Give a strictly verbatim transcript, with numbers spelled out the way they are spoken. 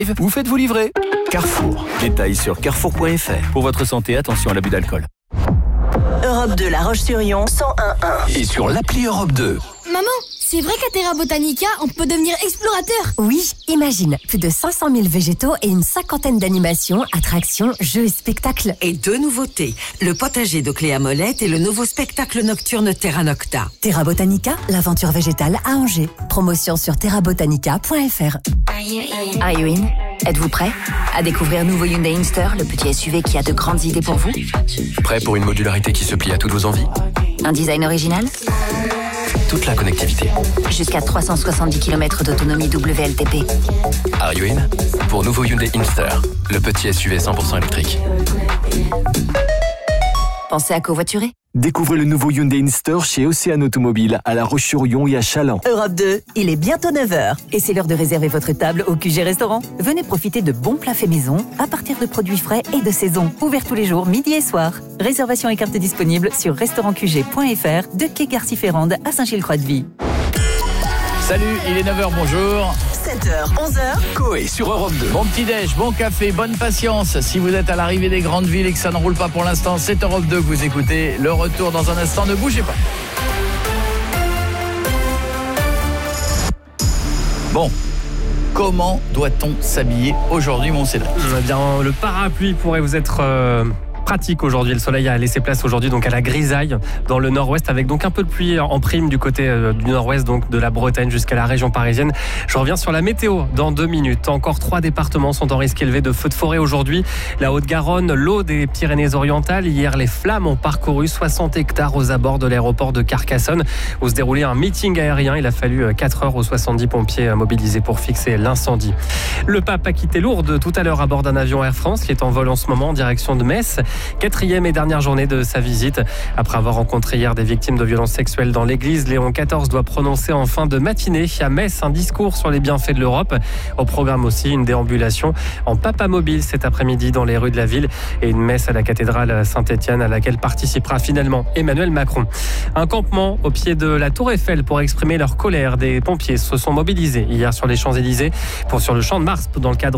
Vous faites-vous livrer. Carrefour. Détails sur carrefour point f r. Pour votre santé, attention à l'abus d'alcool. Europe deux, La Roche-sur-Yon, cent un virgule un. Et sur l'appli Europe deux. Maman, c'est vrai qu'à Terra Botanica, on peut devenir explorateur. Oui, imagine, plus de cinq cent mille végétaux et une cinquantaine d'animations, attractions, jeux et spectacles. Et deux nouveautés, le potager de Cléa Molette et le nouveau spectacle nocturne Terra Nocta. Terra Botanica, l'aventure végétale à Angers. Promotion sur terra botanica point f r. Are you in? Êtes-vous prêt à découvrir nouveau Hyundai Inster, le petit S U V qui a de grandes idées pour vous? Prêt pour une modularité qui se plie à toutes vos envies? Un design original? Toute la connectivité. Jusqu'à trois cent soixante-dix kilomètres d'autonomie W L T P. Are you in? Pour nouveau Hyundai Inster, le petit S U V cent pour cent électrique. Pensez à covoiturer? Découvrez le nouveau Hyundai Inster chez Océane Automobile à La Roche-sur-Yon et à Chaland. Europe deux, il est bientôt neuf heures. Et c'est l'heure de réserver votre table au Q G Restaurant. Venez profiter de bons plats faits maison à partir de produits frais et de saison. Ouvert tous les jours, midi et soir. Réservation et carte disponible sur restaurant q g point f r de quai Garcy-Ferrande à Saint-Gilles-Croix-de-Vie. Salut, il est neuf heures, bonjour. sept heures, onze heures. Coé sur Europe deux. Bon petit-déj, bon café, bonne patience. Si vous êtes à l'arrivée des grandes villes et que ça ne roule pas pour l'instant, c'est Europe deux que vous écoutez. Le retour dans un instant, ne bougez pas. Bon, comment doit-on s'habiller aujourd'hui, mon Cédric? Eh bien, le parapluie pourrait vous être... Euh... pratique aujourd'hui. Le soleil a laissé place aujourd'hui donc à la grisaille dans le nord-ouest avec donc un peu de pluie en prime du côté euh, du nord-ouest, donc de la Bretagne jusqu'à la région parisienne. Je reviens sur la météo dans deux minutes. Encore trois départements sont en risque élevé de feux de forêt aujourd'hui. La Haute-Garonne, l'Aude et les Pyrénées-Orientales. Hier, les flammes ont parcouru soixante hectares aux abords de l'aéroport de Carcassonne où se déroulait un meeting aérien. Il a fallu quatre heures aux soixante-dix pompiers mobilisés pour fixer l'incendie. Le pape a quitté Lourdes tout à l'heure à bord d'un avion Air France qui est en vol en ce moment en direction de Metz. Quatrième et dernière journée de sa visite. Après avoir rencontré hier des victimes de violences sexuelles dans l'église, Léon quatorze doit prononcer en fin de matinée à Metz un discours sur les bienfaits de l'Europe. Au programme aussi une déambulation en papamobile cet après-midi dans les rues de la ville et une messe à la cathédrale Saint-Étienne à laquelle participera finalement Emmanuel Macron. Un campement au pied de la Tour Eiffel pour exprimer leur colère. Des pompiers se sont mobilisés hier sur les Champs-Élysées pour sur le Champ de Mars dans le cadre